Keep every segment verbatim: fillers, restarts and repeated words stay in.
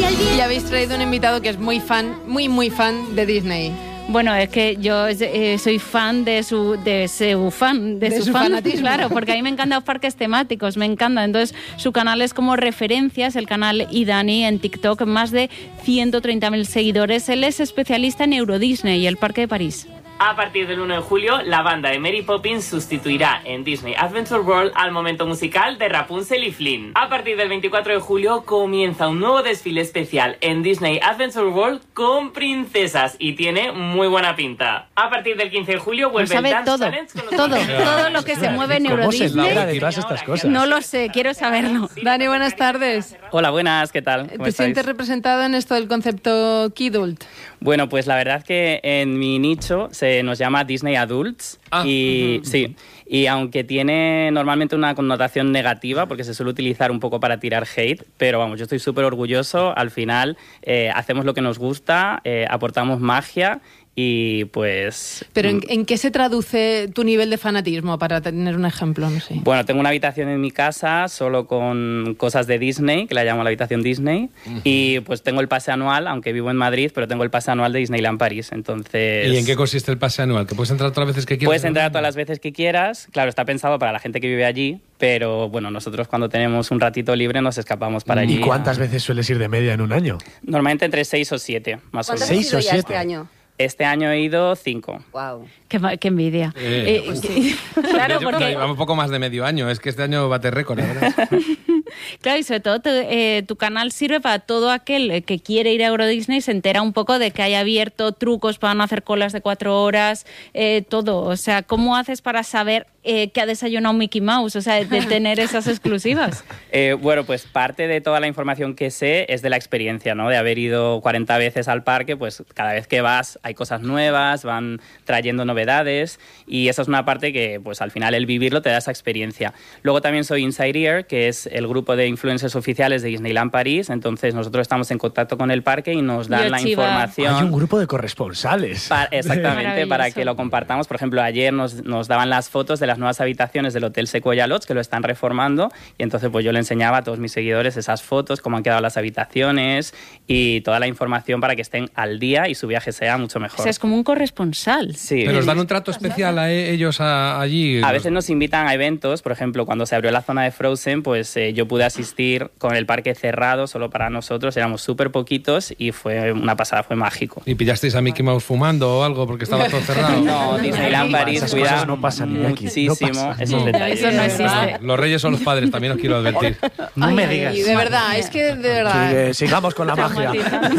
Y habéis traído un invitado que es muy fan, muy, muy fan de Disney. Bueno, es que yo eh, soy fan de su de su fan, de, de su, su fan, fanatismo. Claro, porque a mí me encantan los parques temáticos, me encanta. Entonces, su canal es como referencias, el canal iDani en TikTok, más de ciento treinta mil seguidores. Él es especialista en Euro Disney y el Parque de París. A partir del uno de julio, la banda de Mary Poppins sustituirá en Disney Adventure World al momento musical de Rapunzel y Flynn. A partir del veinticuatro de julio comienza un nuevo desfile especial en Disney Adventure World con princesas y tiene muy buena pinta. A partir del quince de julio vuelve sabe el Dance todo, Challenge con todo, todo lo que se mueve en Euro ¿Cómo se Disney. labra detrás estas cosas? No lo sé, quiero saberlo. Dani, buenas tardes. Hola, buenas, ¿qué tal? ¿Cómo ¿Te estáis? sientes representado en esto del concepto Kidult? Bueno, pues la verdad que en mi nicho se nos llama Disney Adults Ah. y sí, y aunque tiene normalmente una connotación negativa porque se suele utilizar un poco para tirar hate, pero vamos, yo estoy súper orgulloso, al final eh, hacemos lo que nos gusta, eh, aportamos magia y pues... ¿Pero en, en qué se traduce tu nivel de fanatismo, para tener un ejemplo? No sé. Bueno, tengo una habitación en mi casa solo con cosas de Disney, que la llamo la habitación Disney, uh-huh. y pues tengo el pase anual, aunque vivo en Madrid, pero tengo el pase anual de Disneyland París, entonces... ¿Y en qué consiste el pase anual? ¿Que puedes entrar todas las veces que quieras? Puedes entrar todas las veces que quieras, claro, está pensado para la gente que vive allí, pero bueno, nosotros cuando tenemos un ratito libre nos escapamos para allí. ¿Y cuántas veces sueles ir de media en un año? Normalmente entre seis o siete, más o menos. ¿Seis o siete? Este año? Este año he ido cinco. Wow. Qué, qué envidia. Eh, Eh, pues sí. Claro, Yo, porque... llevamos un poco más de medio año, es que este año bate récord, la verdad. Claro, y sobre todo te, eh, tu canal sirve para todo aquel que quiere ir a Euro Disney, se entera un poco de que hay abierto trucos para no hacer colas de cuatro horas, eh, todo. O sea, ¿cómo haces para saber eh, que ha desayunado Mickey Mouse? O sea, de, de tener esas exclusivas. Eh, bueno, pues parte de toda la información que sé es de la experiencia, ¿no? De haber ido cuarenta veces al parque, pues cada vez que vas hay cosas nuevas, van trayendo novedades y esa es una parte que, pues al final el vivirlo te da esa experiencia. Luego también soy Inside Ear, que es el grupo de influencers oficiales de Disneyland París, entonces nosotros estamos en contacto con el parque y nos dan Yo, la Chiva. información. Hay un grupo de corresponsales. Para, exactamente, Maravilloso. para que lo compartamos. Por ejemplo, ayer nos, nos daban las fotos de las nuevas habitaciones del Hotel Sequoia Lodge, que lo están reformando, y entonces pues yo le enseñaba a todos mis seguidores esas fotos, cómo han quedado las habitaciones y toda la información para que estén al día y su viaje sea mucho mejor. O sea, es como un corresponsal. Sí. ¿Pero os dan un trato especial a e- ellos a- allí? A veces nos invitan a eventos, por ejemplo, cuando se abrió la zona de Frozen, pues eh, yo pude asistir con el parque cerrado solo para nosotros, éramos súper poquitos y fue una pasada, fue mágico. ¿Y pillasteis a Mickey Mouse fumando o algo porque estaba todo cerrado? No, Disneyland París Esas cuida cosas no pasan ni aquí, no muchísimo pasan. esos No, detalles. eso no existe. Los reyes son los padres, también os quiero advertir. No Ay, me ay, digas. de verdad, es que de verdad. Que sigamos con la magia.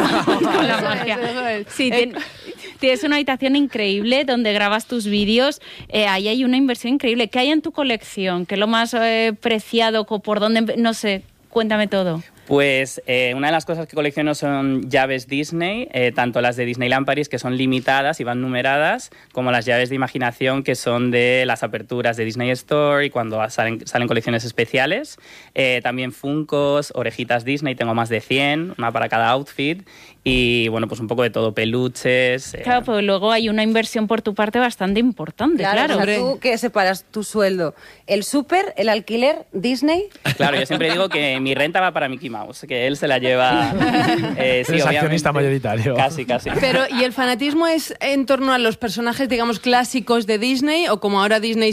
Con la Eso magia. es, eso es. Sí, Eh, tien- tienes una habitación increíble donde grabas tus vídeos. Eh, ahí hay una inversión increíble. ¿Qué hay en tu colección? ¿Qué es lo más eh, preciado? co- ¿Por dónde? empe- No sé, cuéntame todo. Pues eh, una de las cosas que colecciono son llaves Disney, eh, tanto las de Disneyland París, que son limitadas y van numeradas, como las llaves de imaginación, que son de las aperturas de Disney Store y cuando salen, salen colecciones especiales. Eh, también Funkos, orejitas Disney, tengo más de cien, una para cada outfit. Y bueno, pues un poco de todo, peluches. eh. Claro, pues luego hay una inversión por tu parte bastante importante, Claro, claro. o sea, tú que separas tu sueldo, el súper, el alquiler, Disney. Claro, yo siempre digo que mi renta va para Mickey Mouse, que él se la lleva... eh, sí, Eres obviamente. accionista mayoritario. Casi, casi. Pero, ¿y el fanatismo es en torno a los personajes, digamos, clásicos de Disney? ¿O como ahora Disney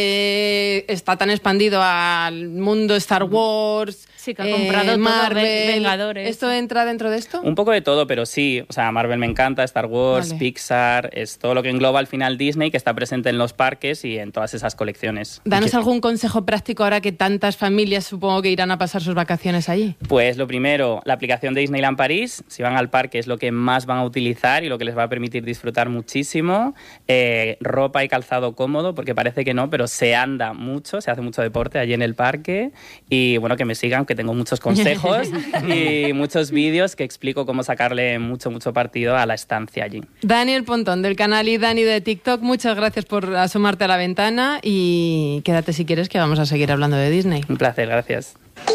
se está tan expandido al mundo Star Wars, Sí, que ha comprado todo, Marvel, Ven- Vengadores. ¿Esto entra dentro de esto? Un poco de todo, pero sí. O sea, Marvel me encanta, Star Wars, Vale. Pixar, es todo lo que engloba al final Disney, que está presente en los parques y en todas esas colecciones. Danos algún consejo práctico ahora que tantas familias supongo que irán a pasar sus vacaciones allí. Pues lo primero, la aplicación de Disneyland París. Si van al parque es lo que más van a utilizar y lo que les va a permitir disfrutar muchísimo. Eh, ropa y calzado cómodo, porque parece que no, pero se anda mucho, se hace mucho deporte allí en el parque. Y bueno, que me sigan, que tengo muchos consejos y muchos vídeos que explico cómo sacarle mucho, mucho partido a la estancia allí. Daniel Pontón, del canal iDani de TikTok, muchas gracias por asomarte a la ventana y quédate si quieres que vamos a seguir hablando de Disney. Un placer, gracias.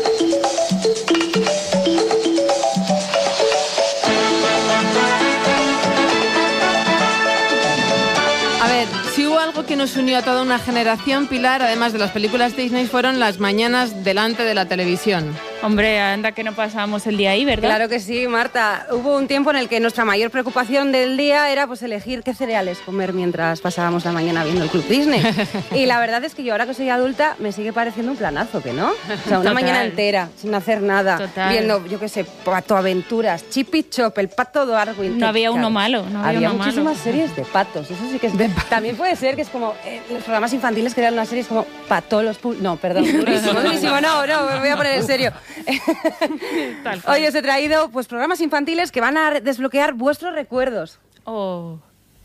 A ver, si hubo algo que nos unió a toda una generación, Pilar, además de las películas Disney, fueron las mañanas delante de la televisión. Hombre, anda que no pasábamos el día ahí, ¿verdad? Claro que sí, Marta. Hubo un tiempo en el que nuestra mayor preocupación del día era pues elegir qué cereales comer mientras pasábamos la mañana viendo el Club Disney. Y la verdad es que yo ahora que soy adulta me sigue pareciendo un planazo, ¿que no? O sea, una Total. mañana entera sin hacer nada, Total. viendo, yo qué sé, Pato Aventuras, Chip y Chop, el Pato Darwin. No había Claro, uno malo, no había uno muchísimas malo. series de patos, eso sí que es... También puede ser que es como eh, los programas infantiles que eran unas series como Patolos... Pu- No, perdón, durísimo, durísimo, no, no, me voy a poner en serio. Tal cual. Hoy os he traído pues programas infantiles que van a re- desbloquear vuestros recuerdos. Oh.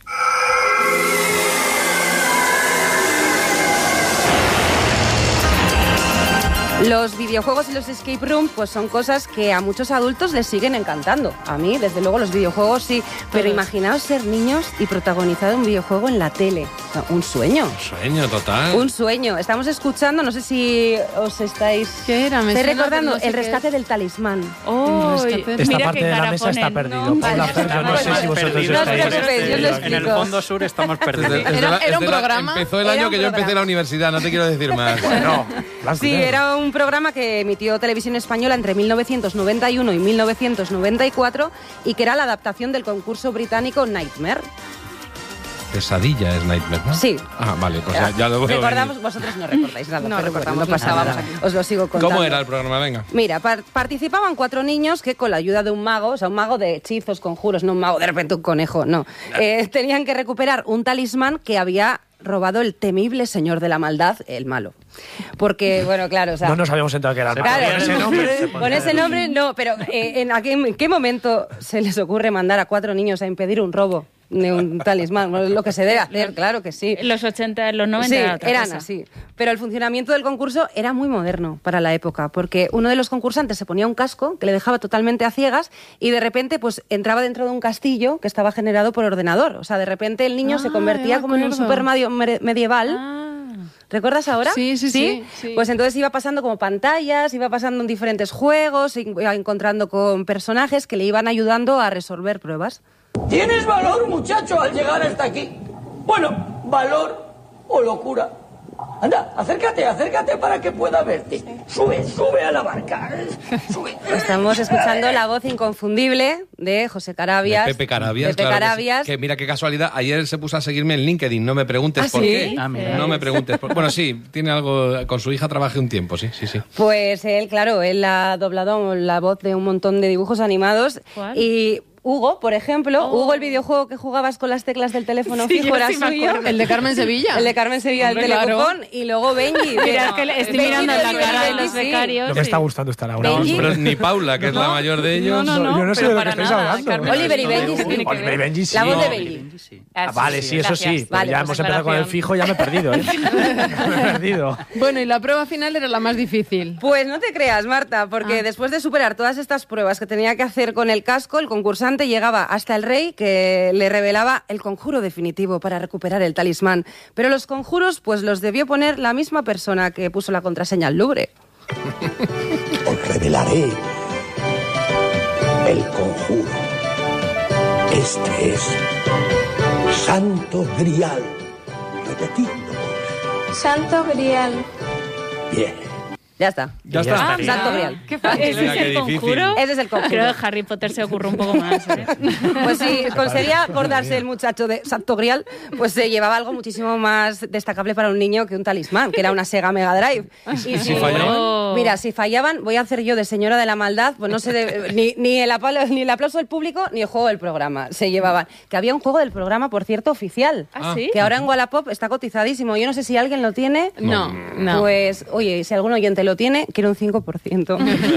Los videojuegos y los escape rooms pues son cosas que a muchos adultos les siguen encantando. A mí, desde luego, los videojuegos sí. Pero Todos. imaginaos ser niños y protagonizar un videojuego en la tele. O sea, un sueño. Sueño total. Un sueño. Estamos escuchando, no sé si os estáis... ¿Qué era? Me ¿Estáis suena, recordando? pero no sé El qué rescate es. del talismán. Oh, El rescate- Esta mira parte qué de la cara mesa está ponen. perdido. No, Paula, vale. Fer, yo no sé si vosotros Perdidos. No os estáis... preocupéis, yo os lo En el explico. fondo sur estamos Desde- perdidos. desde Era- la- era un desde la- programa. Empezó el Era año un que yo empecé programa. la universidad, no te quiero decir más. Bueno, blanco y Sí, negro. era un programa que emitió Televisión Española entre mil novecientos noventa y uno y mil novecientos noventa y cuatro y que era la adaptación del concurso británico Nightmare. Pesadilla es Nightmare, ¿no? Sí. Ah, vale, pues ya, ya lo veo. Recordamos, venir. vosotros no recordáis nada. No pero recordamos, bueno, no pasa estábamos nada. aquí. Os lo sigo contando. ¿Cómo era el programa? Venga. Mira, par- participaban cuatro niños que con la ayuda de un mago, o sea, un mago de hechizos, conjuros, no un mago de repente un conejo, no. Eh, tenían que recuperar un talismán que había robado el temible señor de la maldad, el malo. Porque, bueno, claro, o sea... No nos habíamos enterado que era el Se malo. Claro, Con ese nombre... con ese nombre no, pero eh, ¿en, a qué, en qué momento se les ocurre mandar a cuatro niños a impedir un robo de un talismán? Bueno, lo que se debe hacer, claro que sí. En los ochenta, en los noventa Sí, era otra eran cosa. así. Pero el funcionamiento del concurso era muy moderno para la época, porque uno de los concursantes se ponía un casco que le dejaba totalmente a ciegas y de repente pues entraba dentro de un castillo que estaba generado por ordenador. O sea, de repente el niño Ah, se convertía ya me como en un acuerdo. super medio- mere- medieval. Ah. ¿Recuerdas ahora? Sí, sí, sí, sí. Pues entonces iba pasando como pantallas, iba pasando en diferentes juegos, iba encontrando con personajes que le iban ayudando a resolver pruebas. Tienes valor, muchacho, al llegar hasta aquí. Bueno, valor o locura. Anda, acércate, acércate para que pueda verte. Sube, sube a la barca. Sube. Estamos escuchando la voz inconfundible de José Carabias. De Pepe Carabias. Pepe claro que sí. Carabias. Que, mira qué casualidad. Ayer se puso a seguirme en LinkedIn. No me preguntes ¿Ah, por sí? qué. Ah, mira. No me preguntes. Por... Bueno, sí, tiene algo. Con su hija trabajé un tiempo, sí, sí, sí. Pues él, claro, él ha doblado la voz de un montón de dibujos animados. ¿Cuál? Y Hugo, por ejemplo, Oh. Hugo, el videojuego que jugabas con las teclas del teléfono Sí, fijo yo era sí me suyo. acuerdo. El de Carmen Sevilla. El de Carmen Sevilla del Hombre, claro. Telecupón. Y luego Benji. Mira, es que le estoy Benji mirando del la Benji, cara de Benji, los sí. becarios. No me está sí. gustando estar ahora. Benji. Pero ni Paula, que es la mayor de ellos. No, no, no. Yo no sé pero de lo que para estáis nada. hablando. Carmen Oliver y Sevilla Benji no sí. tiene que Oliver y ver. Benji sí. La voz de No. Benji. Ah, vale, sí, eso sí. Gracias. Pero Vale, ya pues hemos empezado con el aclaración. fijo, ya me he perdido, ¿eh? me he perdido. Bueno, y la prueba final era la más difícil. Pues no te creas, Marta, porque Ah. después de superar todas estas pruebas que tenía que hacer con el casco, el concursante llegaba hasta el rey que le revelaba el conjuro definitivo para recuperar el talismán. Pero los conjuros, pues los debió poner la misma persona que puso la contraseña al Louvre. Os revelaré el conjuro. Este es Santo Grial. Repetidlo. Santo Grial. Bien. Ya está. Ya Ya está. estaría. Santo Grial. Qué fácil. ¿Ese Mira, es qué el difícil. conjuro? Ese es el conjuro. Creo que Harry Potter se ocurre un poco más. ¿eh? Pues si conseguía acordarse el muchacho de Santo Grial, pues se llevaba algo muchísimo más destacable para un niño que un talismán, que era una Sega Mega Drive. Y si fallaban? Oh. Mira, si fallaban, voy a hacer yo de señora de la maldad, pues no sé, de- ni, ni, el apalo- ni el aplauso del público ni el juego del programa se llevaban. Que había un juego del programa, por cierto, oficial. ¿Ah, sí? Que ahora en Wallapop está cotizadísimo. Yo no sé si alguien lo tiene. No, no. Pues, oye, si algún oyente lo tiene, quiero un cinco por ciento.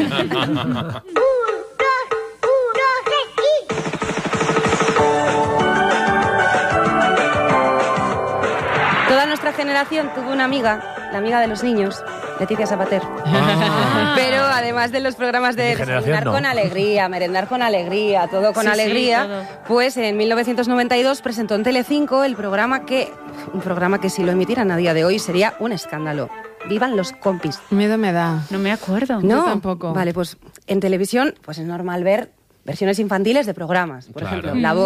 Toda nuestra generación tuvo una amiga, la amiga de los niños, Leticia Sabater. Ah. Pero además de los programas de Mi generación desayunar no. con alegría, merendar con alegría, todo con Sí, sí, alegría, todo. pues en mil novecientos noventa y dos presentó en Telecinco el programa que, un programa que si lo emitieran a día de hoy sería un escándalo. ¡Vivan los compis! Miedo me da. No me acuerdo. No, tampoco. Vale, pues en televisión pues es normal ver versiones infantiles de programas. Por Claro. ejemplo, La Voz.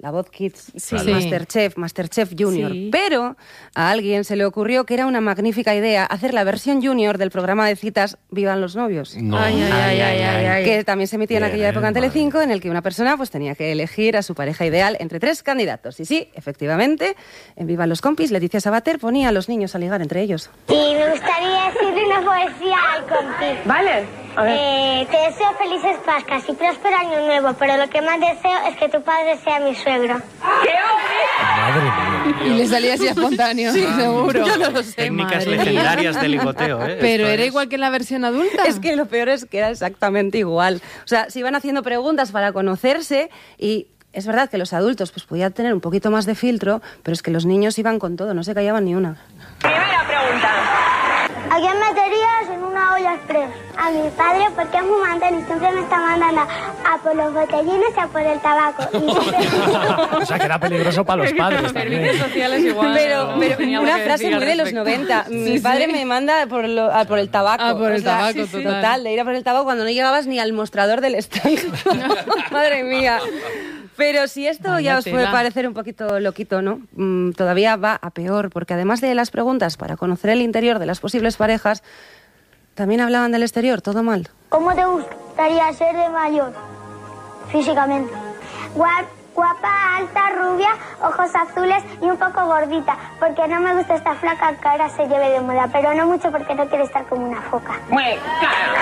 La Voz Kids, Sí. Masterchef, Masterchef Junior. Sí. Pero a alguien se le ocurrió que era una magnífica idea hacer la versión junior del programa de citas Vivan los novios. No. Ay, ay, ay, ay, ay, ay. Que también se emitía en Bien, aquella época en madre. Telecinco, en el que una persona pues tenía que elegir a su pareja ideal entre tres candidatos. Y sí, efectivamente, en Vivan los compis, Leticia Sabater ponía a los niños a ligar entre ellos. Y me gustaría decirle una poesía al compi. Vale. A ver. Eh, te deseo felices Pascuas y próspero año nuevo, pero lo que más deseo es que tu padre sea mi suegro. Madre mía. Y le salía así espontáneo, seguro. Yo no lo sé. Técnicas madre mía. legendarias de ligoteo, ¿eh? Pero Esto era es- igual que en la versión adulta. Es que lo peor es que era exactamente igual. O sea, se iban haciendo preguntas para conocerse y es verdad que los adultos pues podían tener un poquito más de filtro, pero es que los niños iban con todo, no se callaban ni una. Primera pregunta. ¿A quién meterías en una olla express? A mi padre, porque es muy mandón y siempre me está mandando a por los botellines y a por el tabaco. Y siempre- O sea, que era peligroso para los padres también. Servicios sociales igual. Pero, no pero tenía una algo que frase decir muy al de los respecto. noventa. Mi Sí, padre sí. me manda por, lo- a por el tabaco. Ah, por el O sea, tabaco, sí, sí, total. total. De ir a por el tabaco cuando no llegabas ni al mostrador del stand. Madre mía. Pero si esto Vaya ya os puede tela. parecer un poquito loquito, ¿no? Mm, todavía va a peor, porque además de las preguntas para conocer el interior de las posibles parejas, también hablaban del exterior, todo mal. ¿Cómo te gustaría ser de mayor? Físicamente. Guap- Guapa, alta, rubia, ojos azules y un poco gordita, porque no me gusta esta flaca que ahora se lleve de moda, pero no mucho porque no quiero estar como una foca. Muy claro.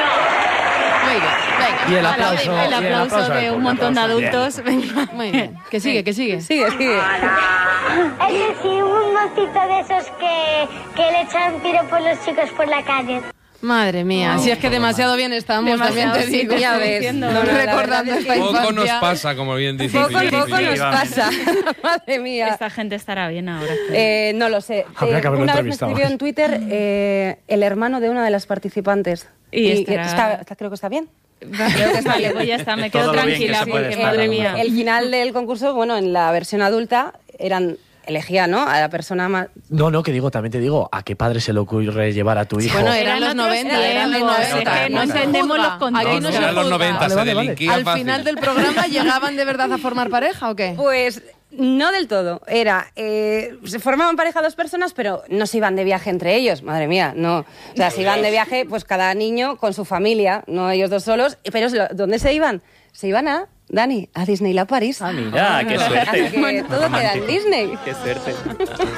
Muy bien, venga. Y el aplauso. El y el aplauso aplauso de del un público, montón de aplauso. Bien. adultos. Venga. Muy bien. Que sigue, que sigue. Sigue, sigue. Es decir, un mocito de esos que, que le echan piropos los chicos por la calle. Madre mía, si es que demasiado bien estamos, Demasiado, también te sí, digo. te Ya estoy ves. diciendo. No, no, la Recordando verdad es esta que Poco nos infancia. pasa, como bien dice Poco, Filipe. poco nos pasa. Madre mía. Esta gente estará bien ahora. Eh, no lo sé. Habría Eh, que haberlo una vez me entrevistado. escribió en Twitter eh, el hermano de una de las participantes. Y que estará- está- está- creo que está bien. Creo que está bien, pues ya está, me quedo Todo lo bien que tranquila se puede porque, estar, madre ¿no? mía. El final del concurso, bueno, en la versión adulta eran elegía, ¿no? A la persona más. No, no, que digo, también te digo, ¿a qué padre se le ocurre llevar a tu hijo? Bueno, eran Eran los otros noventa, eran los tiempos, noventa. es que no se entendemos juzga. los Aquí contextos. no No, se eran los juzga. noventa, Vale, se vale, vale. delinquía Al fácil. final del programa llegaban de verdad a formar pareja o qué? Pues no del todo. Era. eh, se formaban pareja dos personas, pero no se iban de viaje entre ellos. Madre mía, no. O sea, se iban de viaje, pues cada niño con su familia, no ellos dos solos. Pero ¿dónde se iban? Se iban a. Dani, a Disneyland París. Ah, mira, qué Así suerte. que todo queda en Disney. Qué suerte.